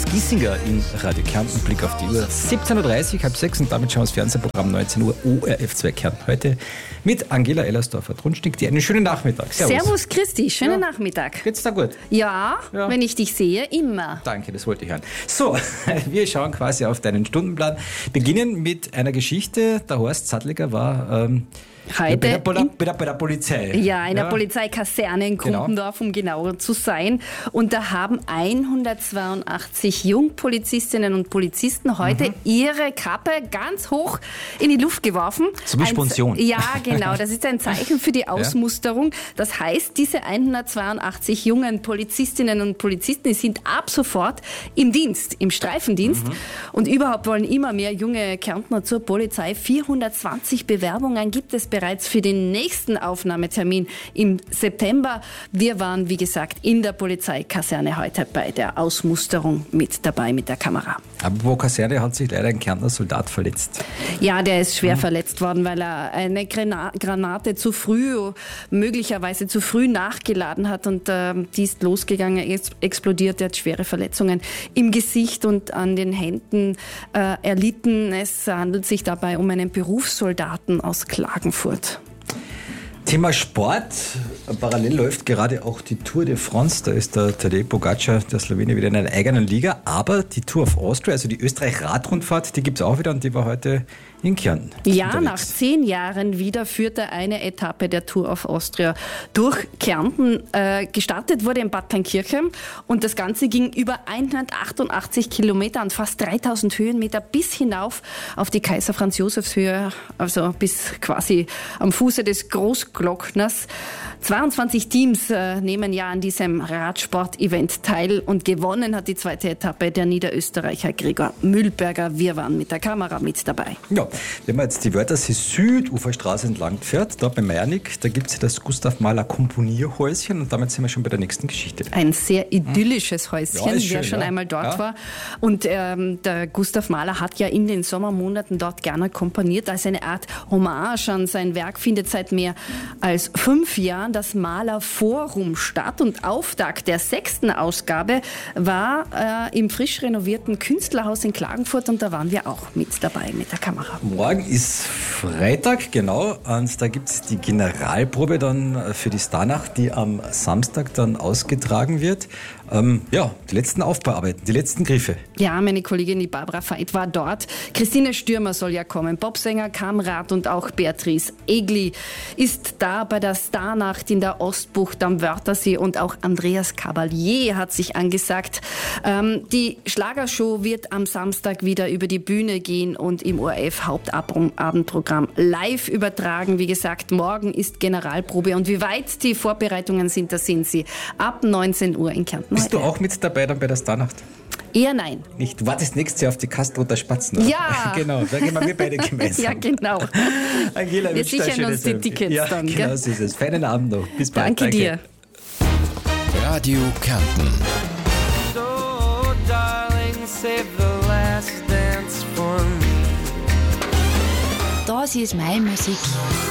Giesinger in Radio Kärnten. Blick auf die Uhr. 17.30 Uhr, halb 6 und damit schauen wir das Fernsehprogramm 19 Uhr ORF2 Kärnten. Heute mit Angela Ellersdorfer-Trunschnick. Dir einen schönen Nachmittag. Servus Christi, schönen Nachmittag. Geht's da gut? Ja, wenn ich dich sehe, immer. Danke, das wollte ich hören. So, wir schauen quasi auf deinen Stundenplan. Beginnen mit einer Geschichte. Der Horst Zadliger war Heute bei der Polizei. Ja, in der Polizeikaserne in Gruppendorf, um genauer zu sein. Und da haben 182 Jungpolizistinnen und Polizisten heute ihre Kappe ganz hoch in die Luft geworfen. So wie Sponsion. Ja, genau. Das ist ein Zeichen für die Ausmusterung. Das heißt, diese 182 jungen Polizistinnen und Polizisten, die sind ab sofort im Dienst, im Streifendienst. Und überhaupt wollen immer mehr junge Kärntner zur Polizei. 420 Bewerbungen gibt es bereits für den nächsten Aufnahmetermin im September. Wir waren, wie gesagt, in der Polizeikaserne heute bei der Ausmusterung mit dabei mit der Kamera. Aber wo Kaserne hat sich leider ein Kärntner Soldat verletzt. Ja, der ist schwer verletzt worden, weil er eine Granate zu früh, möglicherweise zu früh nachgeladen hat und die ist losgegangen, explodiert, er hat schwere Verletzungen im Gesicht und an den Händen erlitten. Es handelt sich dabei um einen Berufssoldaten aus Klagenfurt. Thema Sport. Parallel läuft gerade auch die Tour de France. Da ist der Tadej Pogačar, der Slowene, wieder in einer eigenen Liga. Aber die Tour of Austria, also die Österreich-Radrundfahrt, die gibt es auch wieder und die war heute in Kärnten. Ja, unterwegs. nach 10 Jahren wieder führte eine Etappe der Tour of Austria durch Kärnten. Gestartet wurde in Bad Tannkirchen und das Ganze ging über 188 Kilometer und fast 3000 Höhenmeter bis hinauf auf die Kaiser-Franz-Josefs-Höhe, also bis quasi am Fuße des Großglockners. 22 Teams nehmen ja an diesem Radsport-Event teil und gewonnen hat die zweite Etappe der Niederösterreicher Gregor Mühlberger. Wir waren mit der Kamera mit dabei. Ja, wenn man jetzt die Wörthersee Süduferstraße entlang fährt, da bei Meiernick, da gibt es das Gustav Mahler Komponierhäuschen und damit sind wir schon bei der nächsten Geschichte. Ein sehr idyllisches Häuschen, ist schön, wer schon einmal dort war. Und der Gustav Mahler hat ja in den Sommermonaten dort gerne komponiert, als eine Art Hommage an sein Werk, findet seit mehr als 5 Jahren das Mahler Forum statt und Auftakt der 6. Ausgabe war im frisch renovierten Künstlerhaus in Klagenfurt und da waren wir auch mit dabei mit der Kamera. Morgen ist Freitag, genau, und da gibt es die Generalprobe dann für die Starnacht, die am Samstag dann ausgetragen wird. Die letzten Aufbauarbeiten, die letzten Griffe. Ja, meine Kollegin, die Barbara Veit, war dort. Christine Stürmer soll ja kommen, Bobsänger Kamrat und auch Beatrice Egli ist da bei der Starnacht in der Ostbucht am Wörthersee und auch Andreas Cavalier hat sich angesagt. Die Schlagershow wird am Samstag wieder über die Bühne gehen und im ORF-Hauptabendprogramm live übertragen. Wie gesagt, morgen ist Generalprobe und wie weit die Vorbereitungen sind, da sind sie ab 19 Uhr in Kärnten. Bist du auch mit dabei dann bei der Starnacht? Eher nein. Nicht. Du wartest nächstes Jahr auf die Kastrother Spatzen. Oder? Ja. Genau, da gehen wir beide gemeinsam. Ja, genau. Angela, wir sichern uns die Tickets dann. Genau, Gell? so ist es. Feinen Abend noch. Bis bald. Danke dir. Radio Kärnten. So, darling, save the last dance for me. Das ist meine Musik.